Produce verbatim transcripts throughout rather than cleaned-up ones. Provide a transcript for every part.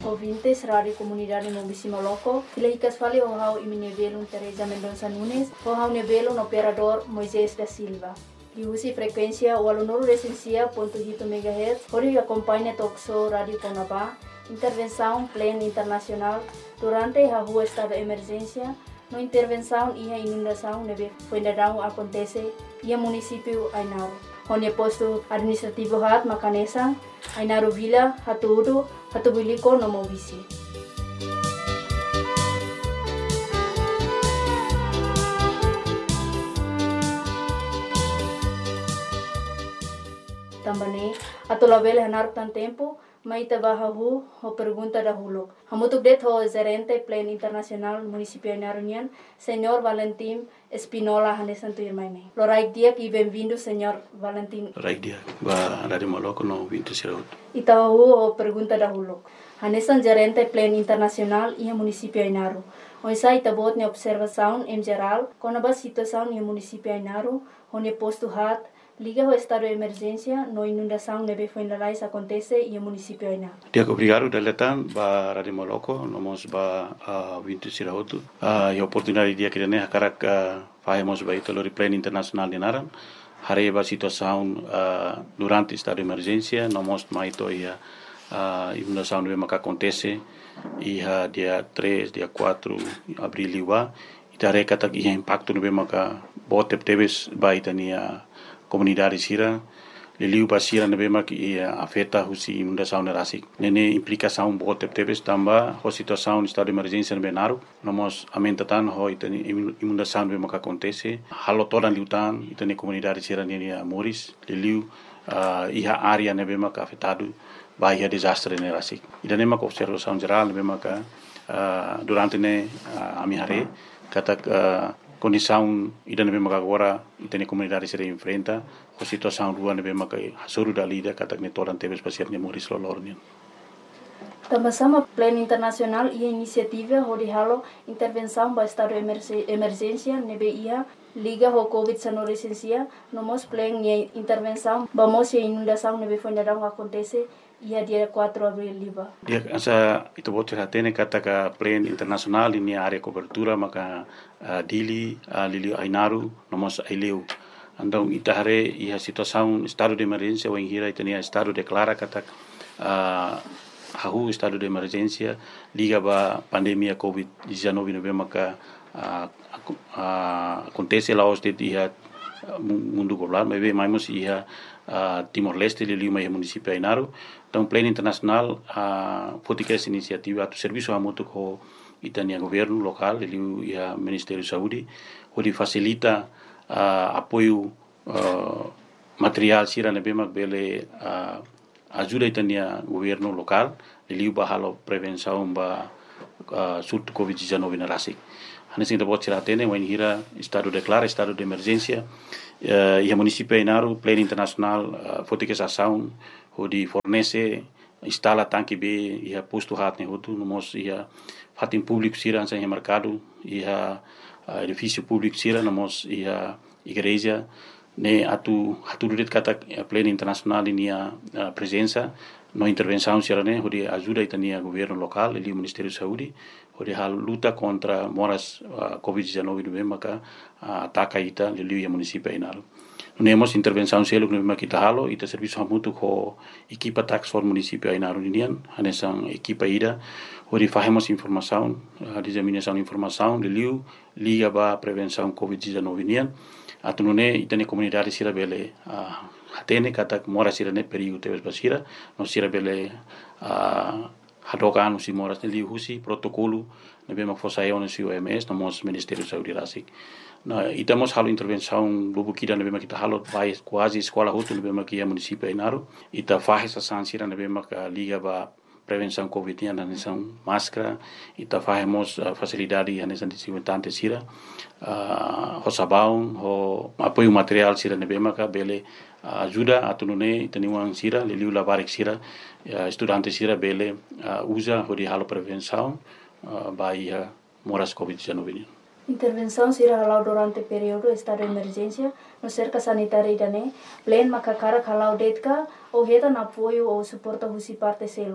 ouvintes, Rádio Comunidade Mobisi Moloco. Filahicas fali o hau iminebelo Teresa Mendonça Nunes, o hau nebelo no operador Moisés da Silva. Diusi frequência o aluno recensia ponto oito megahertz, hori acompanha Toxo Rádio Conabá, intervenção plena internacional durante a rua estado de emergência, no intervenção e a inundação neve fuendarão acontece e a município Ainaro. Onde posto administrativo hat Macanesa, Ainaro Vila, Hatuudo, Hatubiliko no Mobisi. Também, ato label hanar tan tempo, mai tabahahu ho pergunta dahulu. Hamutuk det ho gerente plan internacional municipio Ainarunian, senhor Valentim Espinola Hanesan Tuirmaime. Loraik dia e bem-vindo, senhor Valentim. Loraik dia, ba Rádio Moloco no vinte Siraut. Itahu ho pergunta dahulu. Hanesan gerente plan internacional e municipio Ainaru. Oisa itabot ne observação em geral, com a situação no municipio Ainaru, onde posto hat liga o estado de emergência, no inundação neve fuendalais acontece e o município Aina. Dia obrigado deletan ba Rádio Moloco, nomos ba uh, vinte Siraut. A uh, oportunidade dia que ne hakarak uh, fazemos ba ito lori plan internacional de Naran. Hare ba situação uh, durante estado de emergência, nomos ma ito ia uh, inundação neve maka acontece ia dia três, dia quatro abril liwa. Ita reka tak ia impacto neve maka botep teves ba itania comunidade sira liliu basira nebe mak ia afeta husi inundação nerasik nene implicação bote tebes tamba ho situação estado de emergência nebe naru nomos amentatan ho itani inundação nebe mak acontece halo todan liutan itani comunidade sira nene moris liliu uh, iha área nebe mak afetado bahia desastre nerasik idane mak observação geral nebe mak uh, durante ne uh, amihare katak uh, condição ida nebe maka agora itene comunidade se enfrenta a situação rua nebe maka hasuru dalida katak ne toran tebes pasir ne moris lolornian. Também plano internacional e iniciativa hori halo intervenção ba estado de emergência nebe ia liga ho covid dezenove licencia nomos plan e intervenção vamos e inundação nebe fuendarão acontece ia dia quatro de abril liba. Dia asa itu botir hatene kataka plan internasional ini area cobertura maka uh, dili uh, lili Ainaru nomos aileu. Andong itahare ia situação estado de emergência ou ingira itania estado declara katak uh, hahu estado de emergência liga ba pandemia covid dezenove nebe maka uh, uh, acontece lá os de ia mundo global mas mais ia uh, Timor Leste lili mai município Ainaru. Então, plano internacional, a uh, essa iniciativa, o serviço a muito com itania governo local, ele e a Ministério da Saúde, onde facilita uh, apoio uh, material sira nebema bele uh, ajuda itania governo local, ele bahalo prevenção ba uh, surto covid dezenove na rasik. Hanesin da bot sira tene, wen hira estado declara estado de emergência, uh, e a município Ainaru, plano internacional, uh, fotica ação onde fornece instala tanque B e a posto hat ne hotu nomos ia fatin público sira sem mercado e a edifício público sira nomos ia igreja ne atu atu det kata plano internacional inia presença no intervenção sira ne onde ajuda itania governo local e o Ministério da Saúde onde a luta contra moras uh, covid dezenove no maka uh, ataca ita lili e município Ainaru. Nemos intervenção selo no makita halo ita serviço hamutu ko equipa tax for município Ainaru Indian hanesan equipa ida onde fazemos informação a disseminação de informação de liu liga ba prevenção covid dezenove Indian atunune itane comunidade sira bele a hatene katak mora sira ne perigo tebes basira no sira bele a hadokan usi moras ne liu husi protocolo ne bema fosayon usi O M S nomos Ministério da Saúde rasik. Na itamos halo intervenção lubu kida ne bema kita halo vai quase escola hotu ne bema kia município Ainaru ita faz essa sansira ne bema ka liga ba prevenção covid na nação máscara ita fazemos uh, facilidade na nação desinfetante sira uh, ho sabão ho apoio material sira ne bema ka bele uh, ajuda atunune itaniwang sira liliu labarik sira uh, estudante sira bele uh, usa ho di halo prevenção uh, by uh, moras covid dezenove. Intervenção será halau durante período estado de emergência no cerca sanitária idane plan makakara halau detka ou heta na apoio ou suporta husi parte selok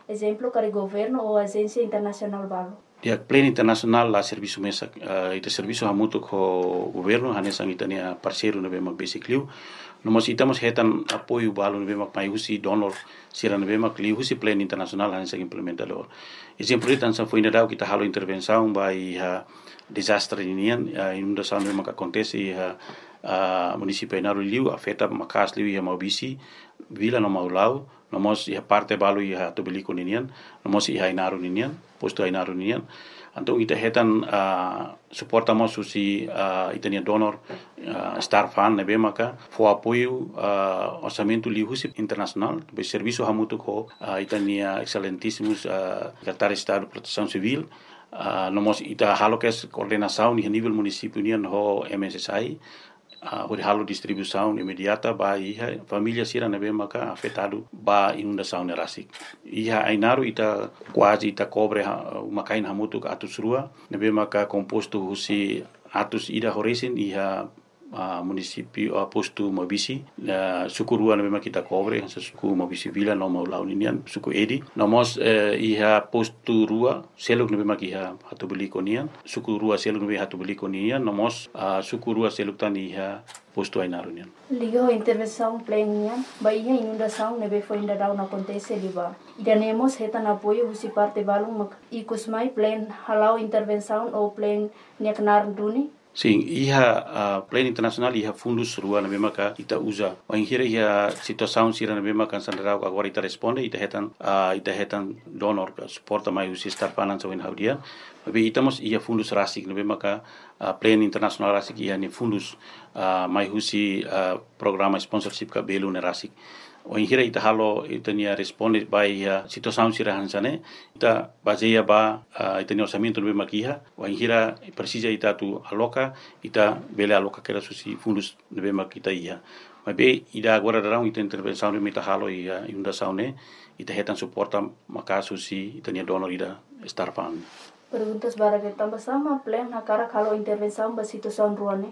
exemplo para governo ou agência internacional balo. Dia plan internasional la serviço mesa uh, ita serviço hamutu ko governo hanesang itania parceiro na bemak basic liu nomos itamos hetan apoio balo na bemak mai husi donor sira na bemak liu husi plan internasional hanesang implementador exemplo itan sa foi nadau kita halo intervenção by ha desastre inian uh, inundação na bemak acontece ha uh, município Inaru liu afeta makas liu ia mau bisi vila no mau lau nomos ia parte balo ia tobeliko ninian nomos ia Inaru ninian posto Inaru ninian antong ita hetan uh, suportamos susi uh, itania donor uh, star fund nebe maka fo apoio uh, orçamento lihusi internacional be serviço hamutu ko uh, itania excelentíssimos uh, secretário de Estado de Proteção Civil uh, nomos ita halo kes coordenação ni nível município nian ho M S S I Uh, halo distribuição imediata ba iha família sira nebe maka afetado ba inundação nerasik iha Inaru ita quase ita cobre uh, uma kain hamutu atus rua nebe maka composto husi atus ida horesin iha uh, município uh, posto Mabisi uh, suku rua nebe maka kita cobre sa suku Mabisi vila no mau launinian suku edi nomos uh, iha posto rua seluk nebe maka iha hatu beli konian suku rua seluk nebe hatu beli konian nomos uh, suku rua seluk tani iha posto Inaru nian ligo intervenção plenian ba iha inundação nebe foi ainda não acontece liba idanemos hetan apoio husi parte balung mak ikusmai plan halau intervenção ou plan niaknar duni. Sim, iha uh, plan internasional iha fundus rua na memaka ita usa. O inhira iha situação sira na memaka sandarau agora ita responde ita hetan uh, ita hetan donor suporta mai usi star finance wen haudia. Tapi itamos iha fundus rasik na memaka uh, plan internasional rasik iha ni fundus uh, mai usi uh, programa sponsorship ka belu na rasik. O inhira ita halo ita nia responde by uh, situação sira hansane ita baseia ba uh, ita nia orçamento no makiha o inhira precisa ita tu aloca ita bele aloca que era susi fundos no makita ia mas be ida agora darão ita intervenção no mita halo ia inundação ne ita hetan suporta makasu si ita nia donor ida star fund. Perguntas bara que tambah sama plan na cara kalau intervenção ba situação ruane.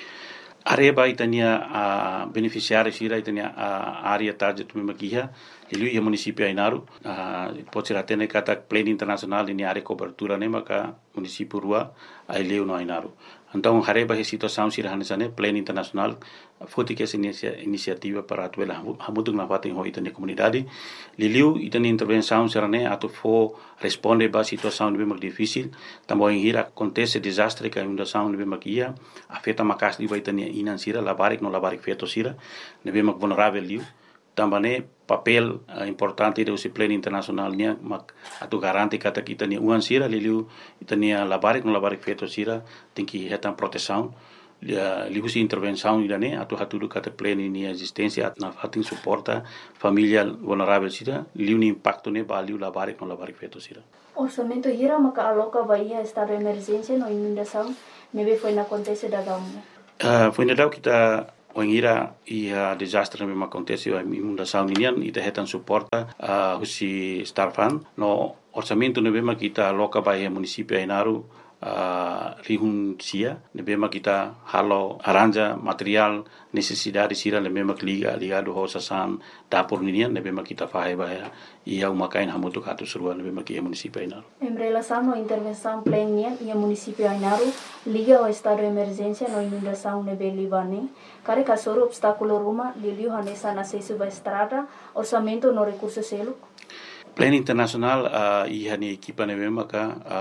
Areba itania a uh, beneficiário sira itania a uh, área target tu makiha ilu ia município Inaru uh, pode ser até kata plan internacional ini área cobertura ne maka município rua aileu no Inaru então hareba he situação sira hanesane plan internacional foti que essa iniciativa para atuela hamutuk na fatin ho itania comunidade liliu itania intervenção sira ne atu fo responde ba situação de bem difícil também hira acontece desastre que inundação de bem makia afeta makas di itania inan sira labarik no labarik feto sira ne bem vulnerável liu também papel uh, importante do plan internacional nia mak atu garanti kata kita ni uan sira liliu itania labarik no labarik feto sira tem que hetan proteção liu si intervenção idane atu hatu kata plan ni existência na fatin suporta família vulnerável sira liu ni impacto ne value labarik no labarik feto sira orçamento hira maka aloca bahia estado de emergência no inundação nebe foi na acontece da gamu uh, foi na dau kita o ingira ia desastre me acontece a inundação inian ita hetan suporta uh, husi star fund no orçamento ne bema kita loka bahia município Inaru uh, rihun sia ne bema kita halo aranja material necessidade sira ne bema liga ligado ho sasan dapur inian ne bema kita fahe bahia ia umakain hamutu katu surua ne bema kia município Inaru em relação à intervenção plenian ia município Inaru liga ao estado de emergência no inundação ne belibane kare kasoro obstáculo ruma liliu hanesa na sesu ba estrada orçamento no recurso selo plan internacional uh, iha ni equipa ne maka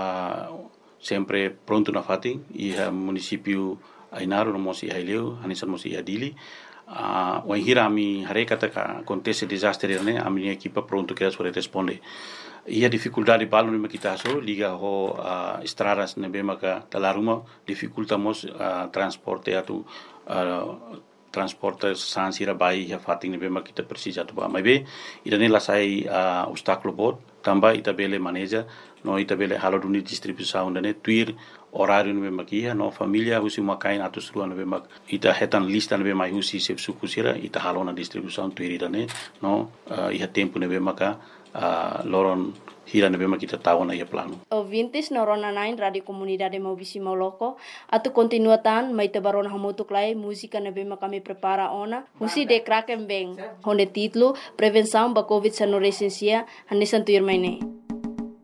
uh, sempre pronto na fatin iha município Inaru no mosi haileu hanesa mosi adili uh, o hira mi hareka ta acontece desastre ne ami equipa pronto que sore responde ia dificuldade balu ne kita so liga ho uh, estradas ne maka talaruma dificultamos uh, transporte atu uh, transporte sansira bai ya fatin ne bema kita precisa tu ba mai be ida ne la sai uh, obstáculo bot tamba ita bele manager no ita bele halo duni distribuição ne tuir horário ne bema kia no família husi makain atus rua ne bema ita hetan lista ne bema husi sep sukusira ita halo na distribuição tuir ida ne no uh, iha tempo ne bema ka uh, loron hira na bema kita tahu na ia plano. Ouvintes na Rona Nine Radio Comunidade Maubisi Mauloko, atu continuatan mai te barona hamutuk lai música na bema kami prepara ona, musi de kraken beng, honde titlo prevenção ba covid sa no resensia, hanesan tuir mai ne.